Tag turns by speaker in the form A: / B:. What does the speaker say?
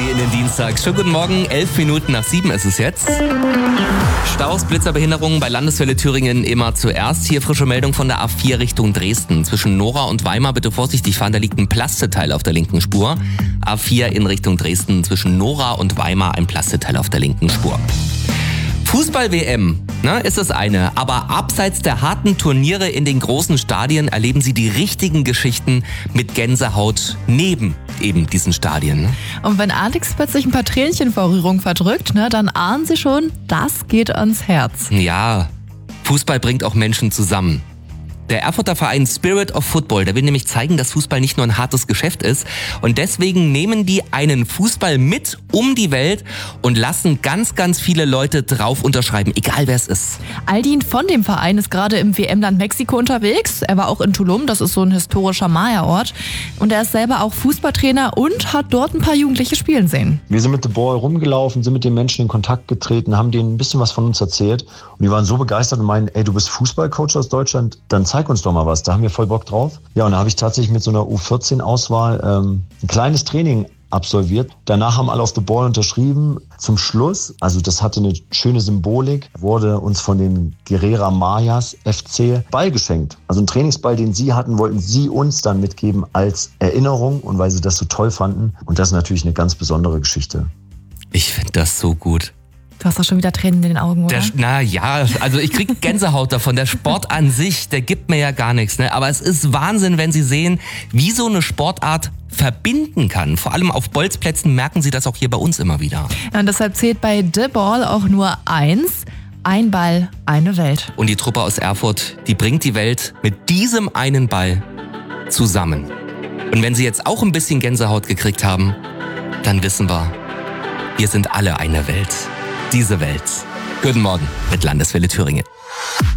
A: in den Dienstag. Schönen guten Morgen, 11 Minuten nach 7 ist es jetzt. Staus, Blitzerbehinderungen bei Landeswelle Thüringen immer zuerst. Hier frische Meldung von der A4 Richtung Dresden. Zwischen Nora und Weimar bitte vorsichtig fahren, da liegt ein Plasteteil auf der linken Spur. A4 in Richtung Dresden, zwischen Nora und Weimar ein Plasteteil auf der linken Spur. Fußball-WM, ist das eine, aber abseits der harten Turniere in den großen Stadien erleben Sie die richtigen Geschichten mit Gänsehaut neben eben diesen Stadien. Ne?
B: Und wenn Alex plötzlich ein paar Tränchen vor Rührung verdrückt, dann ahnen Sie schon, das geht ans Herz.
A: Ja, Fußball bringt auch Menschen zusammen. Der Erfurter Verein Spirit of Football, der will nämlich zeigen, dass Fußball nicht nur ein hartes Geschäft ist. Und deswegen nehmen die einen Fußball mit um die Welt und lassen ganz, ganz viele Leute drauf unterschreiben, egal wer es ist.
B: Aldin von dem Verein ist gerade im WM-Land Mexiko unterwegs. Er war auch in Tulum, das ist so ein historischer Maya-Ort. Und er ist selber auch Fußballtrainer und hat dort ein paar Jugendliche spielen sehen.
C: Wir sind mit The Ball rumgelaufen, sind mit den Menschen in Kontakt getreten, haben denen ein bisschen was von uns erzählt. Und die waren so begeistert und meinen, ey, du bist Fußballcoach aus Deutschland, dann zeig uns doch mal was, da haben wir voll Bock drauf. Ja, und da habe ich tatsächlich mit so einer U14-Auswahl ein kleines Training absolviert. Danach haben alle auf The Ball unterschrieben. Zum Schluss, also das hatte eine schöne Symbolik, wurde uns von den Guerrera Mayas FC Ball geschenkt. Also ein Trainingsball, den sie hatten, wollten sie uns dann mitgeben als Erinnerung und weil sie das so toll fanden. Und das ist natürlich eine ganz besondere Geschichte.
A: Ich finde das so gut.
B: Du hast doch schon wieder Tränen in den Augen, oder?
A: Also ich krieg Gänsehaut davon. Der Sport an sich, der gibt mir ja gar nichts. Ne? Aber es ist Wahnsinn, wenn Sie sehen, wie so eine Sportart verbinden kann. Vor allem auf Bolzplätzen merken Sie das auch hier bei uns immer wieder.
B: Ja, und deshalb zählt bei The Ball auch nur eins: ein Ball, eine Welt.
A: Und die Truppe aus Erfurt, die bringt die Welt mit diesem einen Ball zusammen. Und wenn Sie jetzt auch ein bisschen Gänsehaut gekriegt haben, dann wissen wir sind alle eine Welt. Diese Welt. Guten Morgen mit Landeswelle Thüringen.